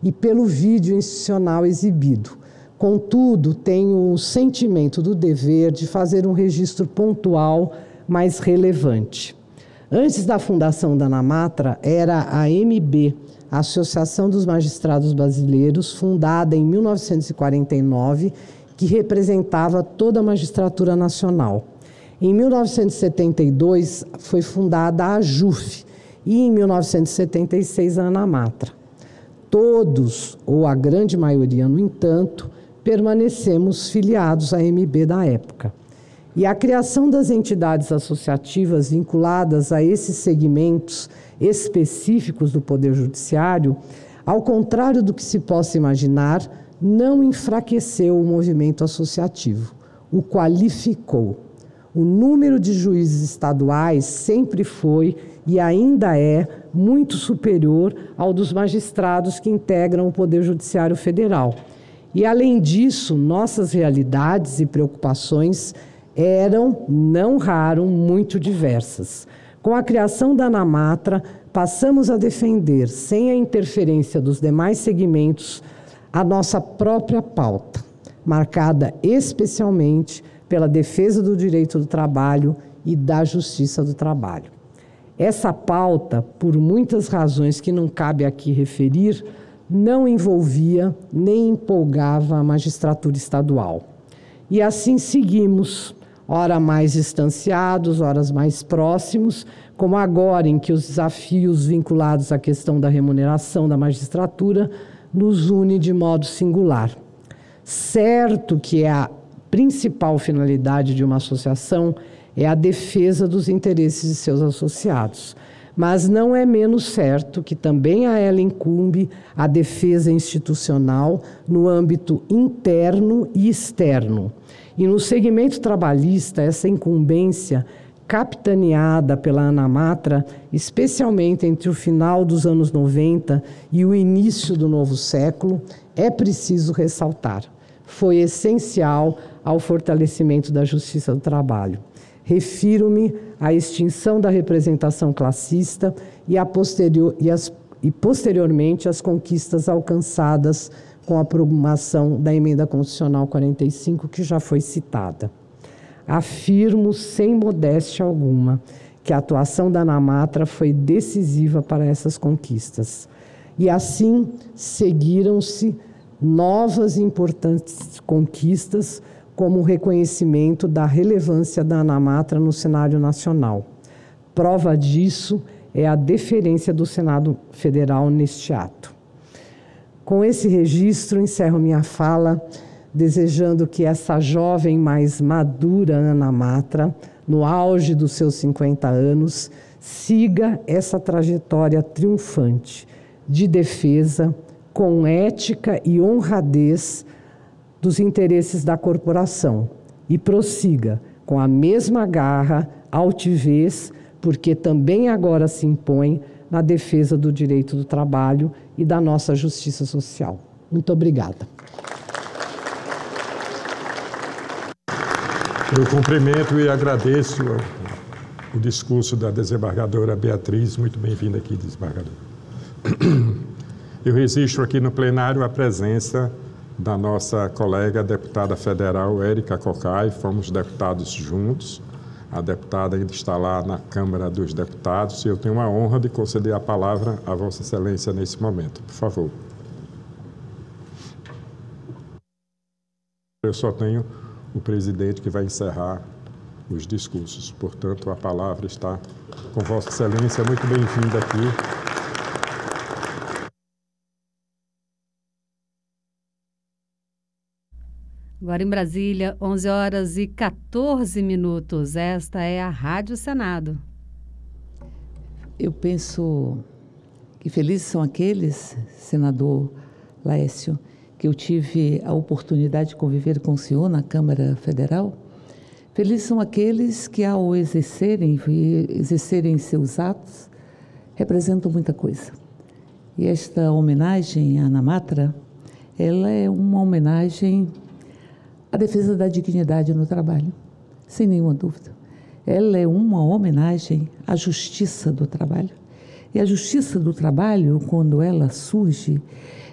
e pelo vídeo institucional exibido. Contudo, tenho o sentimento do dever de fazer um registro pontual mais relevante. Antes da fundação da ANAMATRA, era a AMB, a Associação dos Magistrados Brasileiros, fundada em 1949, que representava toda a magistratura nacional. Em 1972, foi fundada a AJUF e, em 1976, a ANAMATRA. Todos, ou a grande maioria, no entanto, permanecemos filiados à AMB da época. E a criação das entidades associativas vinculadas a esses segmentos específicos do Poder Judiciário, ao contrário do que se possa imaginar, não enfraqueceu o movimento associativo, o qualificou. O número de juízes estaduais sempre foi e ainda é muito superior ao dos magistrados que integram o Poder Judiciário Federal. E, além disso, nossas realidades e preocupações eram, não raro, muito diversas. Com a criação da ANAMATRA, passamos a defender, sem a interferência dos demais segmentos, a nossa própria pauta, marcada especialmente pela defesa do direito do trabalho e da justiça do trabalho. Essa pauta, por muitas razões que não cabe aqui referir, não envolvia nem empolgava a magistratura estadual. E assim seguimos, ora mais distanciados, ora mais próximos, como agora em que os desafios vinculados à questão da remuneração da magistratura nos une de modo singular. Certo que a principal finalidade de uma associação é a defesa dos interesses de seus associados, mas não é menos certo que também a ela incumbe a defesa institucional no âmbito interno e externo. E no segmento trabalhista, essa incumbência, capitaneada pela ANAMATRA, especialmente entre o final dos anos 90 e o início do novo século, é preciso ressaltar. Foi essencial ao fortalecimento da justiça do trabalho. Refiro-me à extinção da representação classista e posteriormente às conquistas alcançadas com a promulgação da Emenda Constitucional 45, que já foi citada. Afirmo, sem modéstia alguma, que a atuação da ANAMATRA foi decisiva para essas conquistas. E assim seguiram-se novas e importantes conquistas, como o reconhecimento da relevância da ANAMATRA no cenário nacional. Prova disso é a deferência do Senado Federal neste ato. Com esse registro, encerro minha fala, desejando que essa jovem mais madura ANAMATRA, no auge dos seus 50 anos, siga essa trajetória triunfante de defesa, com ética e honradez dos interesses da corporação e prossiga com a mesma garra, altivez, porque também agora se impõe na defesa do direito do trabalho e da nossa justiça social. Muito obrigada. Eu cumprimento e agradeço o discurso da desembargadora Beatriz. Muito bem-vinda aqui, desembargadora. Eu registro aqui no plenário a presença da nossa colega deputada federal Érica Cocai. Fomos deputados juntos. A deputada ainda está lá na Câmara dos Deputados e eu tenho a honra de conceder a palavra a Vossa Excelência nesse momento. Por favor. Eu só tenho o presidente que vai encerrar os discursos. Portanto, a palavra está com Vossa Excelência. Muito bem-vinda aqui. Agora em Brasília, 11h14. Esta é a Rádio Senado. Eu penso que felizes são aqueles, senador Laércio, que eu tive a oportunidade de conviver com o senhor na Câmara Federal. Felizes são aqueles que, ao exercerem seus atos, representam muita coisa. E esta homenagem à ANAMATRA, ela é uma homenagem à defesa da dignidade no trabalho, sem nenhuma dúvida. Ela é uma homenagem à justiça do trabalho. E a justiça do trabalho, quando ela surge,